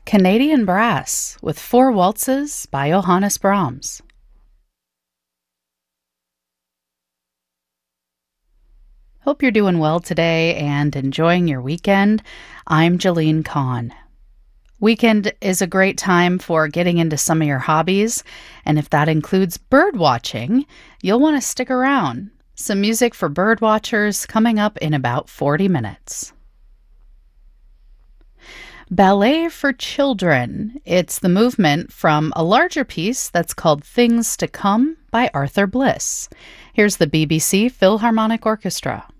Canadian Brass with Four Waltzes by Johannes Brahms. Hope you're doing well today and enjoying your weekend. I'm Jolene Kahn. Weekend is a great time for getting into some of your hobbies, and if that includes bird watching, you'll want to stick around. Some music for bird watchers coming up in about 40 minutes. Ballet for Children. It's the movement from a larger piece that's called Things to Come by Arthur Bliss. Here's the BBC Philharmonic Orchestra.